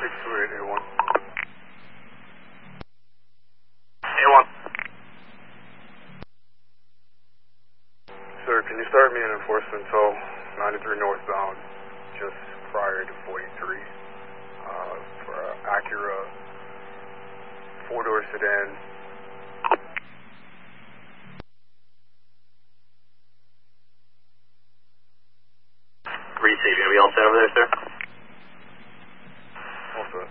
A1. A1. Sir, can you start me an enforcement tow, 93 northbound, just prior to 43, for Acura 4-door sedan. 3-6, gonna be all set over there, sir? Also,